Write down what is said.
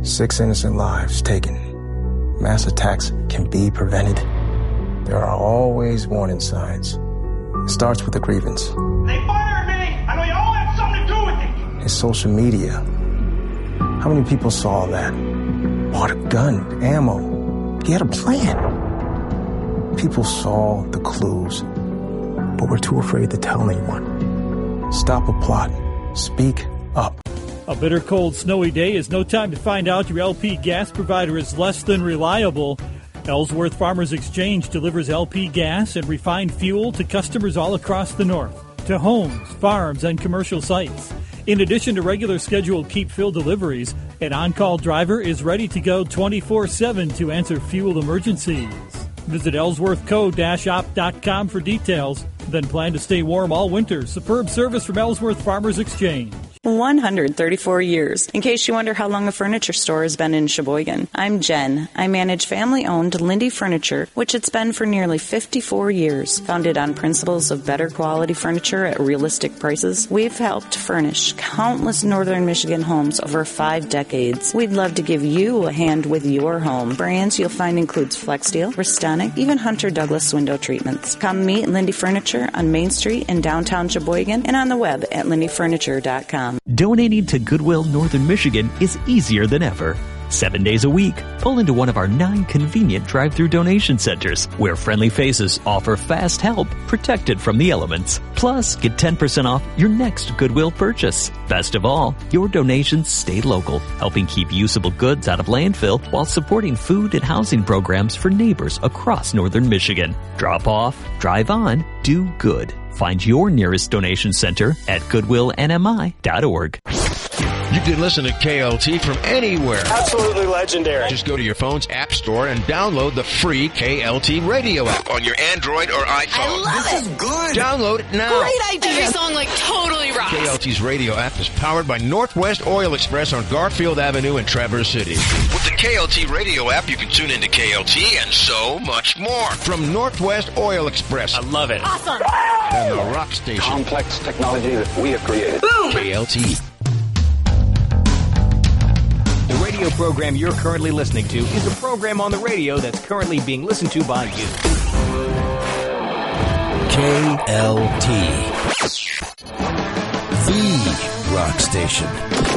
6 innocent lives taken. Mass attacks can be prevented. There are always warning signs. It starts with a grievance. They fired me! I know you all had something to do with it! His social media. How many people saw that? Bought a gun, ammo. He had a plan. People saw the clues, but were too afraid to tell anyone. Stop a plot. Speak up. A bitter, cold, snowy day is no time to find out your LP gas provider is less than reliable. Ellsworth Farmers Exchange delivers LP gas and refined fuel to customers all across the north, to homes, farms, and commercial sites. In addition to regular scheduled keep-fill deliveries, an on-call driver is ready to go 24/7 to answer fuel emergencies. Visit ellsworthco-op.com for details. Then plan to stay warm all winter. Superb service from Ellsworth Farmers Exchange. 134 years. In case you wonder how long a furniture store has been in Sheboygan, I'm Jen. I manage family-owned Lindy Furniture, which it's been for nearly 54 years. Founded on principles of better quality furniture at realistic prices, we've helped furnish countless northern Michigan homes over 5 decades. We'd love to give you a hand with your home. Brands you'll find includes Flexsteel, Restonic, even Hunter Douglas window treatments. Come meet Lindy Furniture on Main Street in downtown Sheboygan and on the web at lindyfurniture.com. Donating to Goodwill Northern Michigan is easier than ever. 7 days a week, pull into one of our 9 convenient drive-through donation centers where friendly faces offer fast help protected from the elements. Plus, get 10% off your next Goodwill purchase. Best of all, your donations stay local, helping keep usable goods out of landfill while supporting food and housing programs for neighbors across northern Michigan. Drop off, drive on, do good. Find your nearest donation center at goodwillnmi.org. You can listen to KLT from anywhere. Absolutely legendary. Just go to your phone's app store and download the free KLT radio app on your Android or iPhone. I love it. This is good. Download it now. Great idea. Every song totally rocks. KLT's radio app is powered by Northwest Oil Express on Garfield Avenue in Traverse City. With the KLT radio app, you can tune into KLT and so much more. From Northwest Oil Express. I love it. Awesome. And the rock station. Complex technology that we have created. Boom. KLT. The radio program you're currently listening to is a program on the radio that's currently being listened to by you. KLT. The rock station.